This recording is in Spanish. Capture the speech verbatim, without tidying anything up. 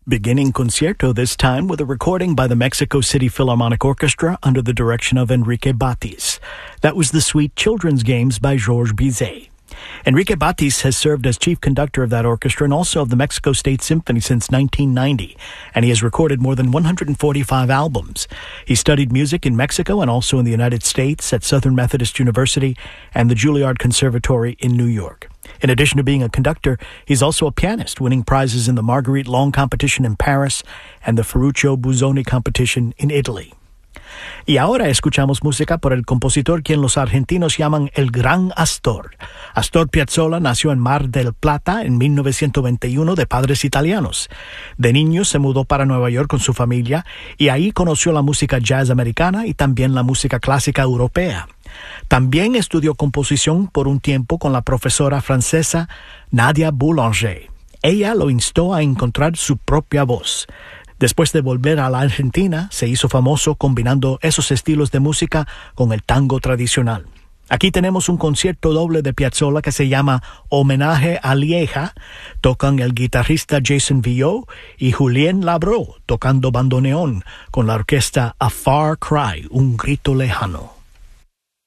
Beginning concierto this time with a recording by the Mexico City Philharmonic Orchestra under the direction of Enrique Batis. That was the Suite Children's Games by Georges Bizet. Enrique Batis has served as chief conductor of that orchestra and also of the Mexico State Symphony since nineteen ninety, and he has recorded more than one hundred forty-five albums. He studied music in Mexico and also in the United States at Southern Methodist University and the Juilliard Conservatory in New York. In addition to being a conductor, he's also a pianist, winning prizes in the Marguerite Long competition in Paris and the Ferruccio Busoni competition in Italy. Y ahora escuchamos música por el compositor quien los argentinos llaman el Gran Astor. Astor Piazzolla nació en Mar del Plata en mil novecientos veintiuno de padres italianos. De niño se mudó para Nueva York con su familia y ahí conoció la música jazz americana y también la música clásica europea. También estudió composición por un tiempo con la profesora francesa Nadia Boulanger. Ella lo instó a encontrar su propia voz. Después de volver a la Argentina, se hizo famoso combinando esos estilos de música con el tango tradicional. Aquí tenemos un concierto doble de Piazzolla que se llama Homenaje a Lieja. Tocan el guitarrista Jason Villot y Julien Labro tocando bandoneón con la orquesta A Far Cry, un grito lejano.